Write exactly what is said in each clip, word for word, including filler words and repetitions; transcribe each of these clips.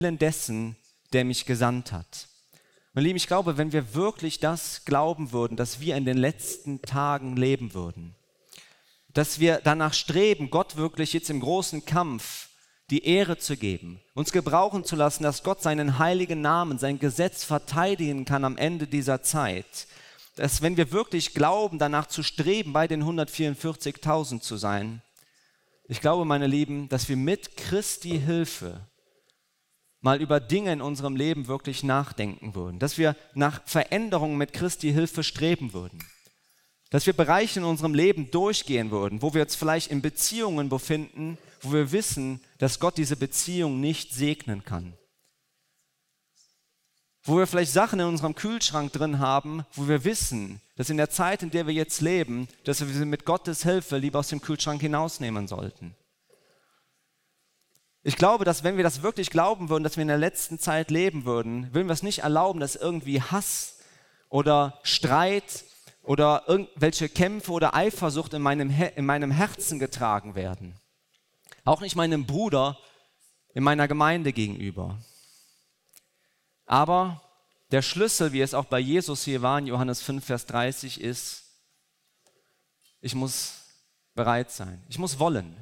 dessen, der mich gesandt hat. Meine Lieben, ich glaube, wenn wir wirklich das glauben würden, dass wir in den letzten Tagen leben würden, dass wir danach streben, Gott wirklich jetzt im großen Kampf die Ehre zu geben, uns gebrauchen zu lassen, dass Gott seinen heiligen Namen, sein Gesetz verteidigen kann am Ende dieser Zeit, dass wenn wir wirklich glauben, danach zu streben, bei den hundertvierundvierzigtausend zu sein, ich glaube, meine Lieben, dass wir mit Christi Hilfe mal über Dinge in unserem Leben wirklich nachdenken würden, dass wir nach Veränderungen mit Christi Hilfe streben würden, dass wir Bereiche in unserem Leben durchgehen würden, wo wir uns vielleicht in Beziehungen befinden, wo wir wissen, dass Gott diese Beziehung nicht segnen kann. Wo wir vielleicht Sachen in unserem Kühlschrank drin haben, wo wir wissen, dass in der Zeit, in der wir jetzt leben, dass wir sie mit Gottes Hilfe lieber aus dem Kühlschrank hinausnehmen sollten. Ich glaube, dass wenn wir das wirklich glauben würden, dass wir in der letzten Zeit leben würden, würden wir es nicht erlauben, dass irgendwie Hass oder Streit oder irgendwelche Kämpfe oder Eifersucht in meinem, Her- in meinem Herzen getragen werden. Auch nicht meinem Bruder in meiner Gemeinde gegenüber. Aber der Schlüssel, wie es auch bei Jesus hier war in Johannes fünf, Vers dreißig, ist, ich muss bereit sein, ich muss wollen.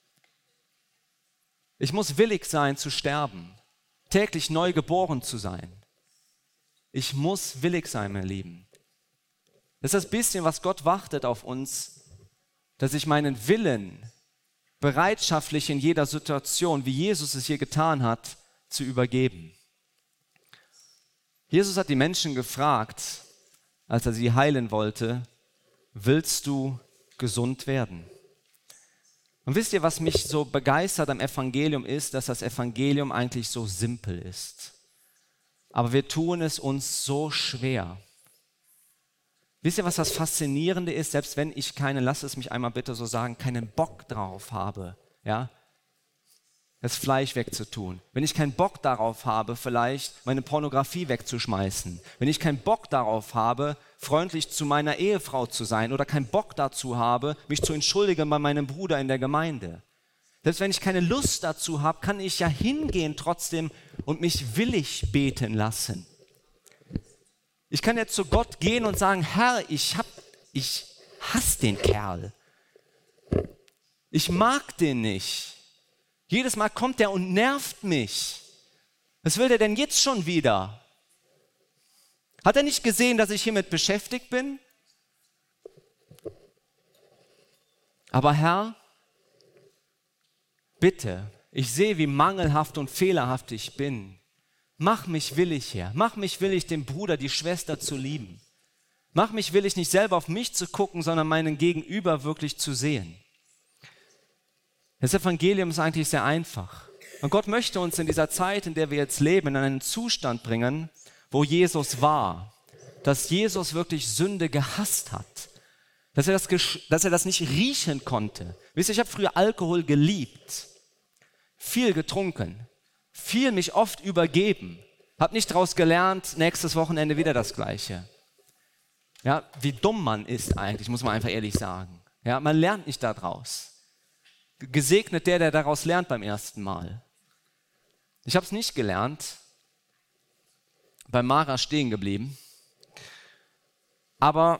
Ich muss willig sein zu sterben, täglich neu geboren zu sein. Ich muss willig sein, meine Lieben. Das ist das bisschen, was Gott wartet auf uns, dass ich meinen Willen bereitschaftlich in jeder Situation, wie Jesus es hier getan hat, zu übergeben. Jesus hat die Menschen gefragt, als er sie heilen wollte, willst du gesund werden? Und wisst ihr, was mich so begeistert am Evangelium ist, dass das Evangelium eigentlich so simpel ist. Aber wir tun es uns so schwer. Wisst ihr, was das Faszinierende ist, selbst wenn ich keinen, lasst es mich einmal bitte so sagen, keinen Bock drauf habe, ja, das Fleisch wegzutun. Wenn ich keinen Bock darauf habe, vielleicht meine Pornografie wegzuschmeißen. Wenn ich keinen Bock darauf habe, freundlich zu meiner Ehefrau zu sein oder keinen Bock dazu habe, mich zu entschuldigen bei meinem Bruder in der Gemeinde. Selbst wenn ich keine Lust dazu habe, kann ich ja hingehen trotzdem und mich willig beten lassen. Ich kann jetzt zu Gott gehen und sagen, Herr, ich, hab, ich hasse den Kerl. Ich mag den nicht. Jedes Mal kommt der und nervt mich. Was will der denn jetzt schon wieder? Hat er nicht gesehen, dass ich hiermit beschäftigt bin? Aber Herr, bitte, ich sehe, wie mangelhaft und fehlerhaft ich bin. Mach mich willig, Herr. Mach mich willig, den Bruder, die Schwester zu lieben. Mach mich willig, nicht selber auf mich zu gucken, sondern meinen Gegenüber wirklich zu sehen. Das Evangelium ist eigentlich sehr einfach. Und Gott möchte uns in dieser Zeit, in der wir jetzt leben, in einen Zustand bringen, wo Jesus war. Dass Jesus wirklich Sünde gehasst hat. Dass er das, dass er das nicht riechen konnte. Wisst ihr, ich habe früher Alkohol geliebt. Viel getrunken. Viel mich oft übergeben. Habe nicht daraus gelernt, nächstes Wochenende wieder das Gleiche. Ja, wie dumm man ist eigentlich, muss man einfach ehrlich sagen. Ja, man lernt nicht daraus. Gesegnet der, der daraus lernt beim ersten Mal. Ich habe es nicht gelernt, bei Mara stehen geblieben, aber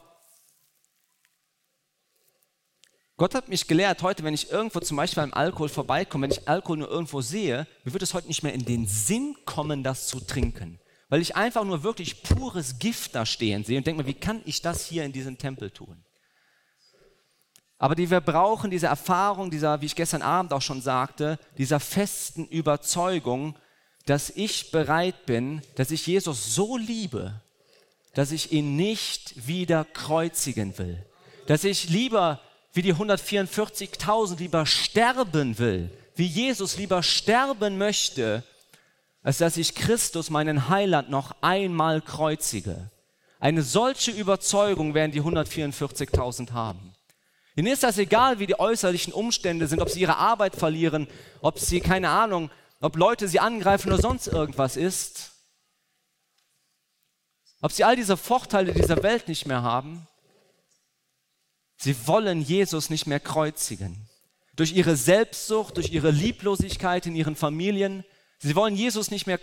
Gott hat mich gelehrt, heute, wenn ich irgendwo zum Beispiel beim Alkohol vorbeikomme, wenn ich Alkohol nur irgendwo sehe, mir wird es heute nicht mehr in den Sinn kommen, das zu trinken, weil ich einfach nur wirklich pures Gift da stehen sehe und denke mir, wie kann ich das hier in diesem Tempel tun? Aber die wir brauchen, diese Erfahrung, dieser, wie ich gestern Abend auch schon sagte, dieser festen Überzeugung, dass ich bereit bin, dass ich Jesus so liebe, dass ich ihn nicht wieder kreuzigen will. Dass ich lieber wie die hundertvierundvierzigtausend lieber sterben will, wie Jesus lieber sterben möchte, als dass ich Christus, meinen Heiland, noch einmal kreuzige. Eine solche Überzeugung werden die hundertvierundvierzigtausend haben. Ihnen ist das egal, wie die äußerlichen Umstände sind, ob sie ihre Arbeit verlieren, ob sie, keine Ahnung, ob Leute sie angreifen oder sonst irgendwas ist. Ob sie all diese Vorteile dieser Welt nicht mehr haben. Sie wollen Jesus nicht mehr kreuzigen. Durch ihre Selbstsucht, durch ihre Lieblosigkeit in ihren Familien, Sie wollen Jesus nicht mehr